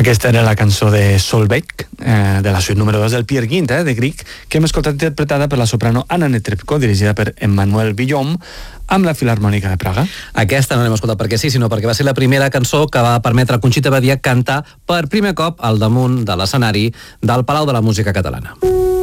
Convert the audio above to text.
Aquesta era la cançó de Solveig, de la suite número 2 del Peer Gynt, de Grieg, que hem escoltat interpretada per la soprano Anna Netrebko, dirigida per Emmanuel Villaume, amb la Filharmònica de Praga. Aquesta no l'hem escoltat perquè sí, sinó perquè va ser la primera cançó que va permetre a Conxita Badia cantar per primer cop al damunt de l'escenari del Palau de la Música Catalana.